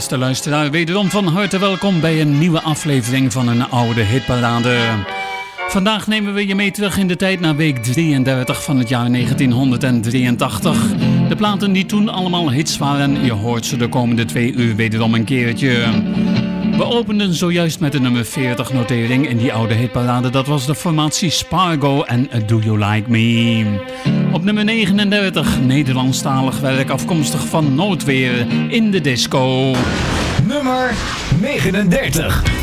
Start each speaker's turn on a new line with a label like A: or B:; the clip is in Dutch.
A: Beste luisteraar, wederom van harte welkom bij een nieuwe aflevering van een oude hitparade. Vandaag nemen we je mee terug in de tijd naar week 33 van het jaar 1983. De platen die toen allemaal hits waren, je hoort ze de komende 2 uur wederom een keertje. We openden zojuist met de nummer 40 notering in die oude hitparade. Dat was de formatie Spargo en Do You Like Me. Op nummer 39, Nederlandstalig werk afkomstig van Noodweer in de disco.
B: Nummer 39.